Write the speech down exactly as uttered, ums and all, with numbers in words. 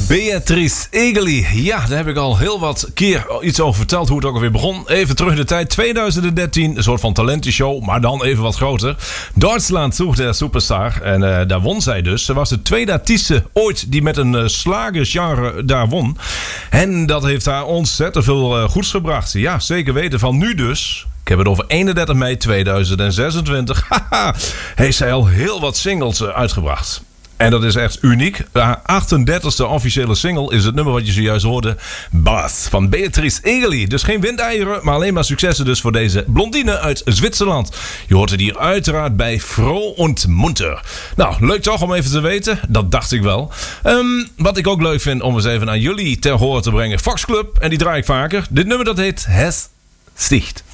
Beatrice Egeli. Ja, daar heb ik al heel wat keer iets over verteld hoe het ook alweer begon. Even terug in de tijd, twintig dertien, een soort van talentenshow, maar dan even wat groter. Duitsland zoekt de superstar en uh, daar won zij dus. Ze was de tweede artieste ooit die met een uh, slagergenre daar won. En dat heeft haar ontzettend veel uh, goeds gebracht. Ja, zeker weten van nu dus. Ik heb het over eenendertig mei tweeduizend zesentwintig. Haha, heeft zij al heel wat singles uh, uitgebracht. En dat is echt uniek. Haar achtendertigste officiële single is het nummer wat je zojuist hoorde. Bath van Beatrice Egeli. Dus geen windeieren, maar alleen maar successen dus voor deze blondine uit Zwitserland. Je hoort het hier uiteraard bij Froh und Munter. Nou, leuk toch om even te weten. Dat dacht ik wel. Um, wat ik ook leuk vind om eens even aan jullie ter horen te brengen. Fox Club, en die draai ik vaker. Dit nummer dat heet Het Sticht.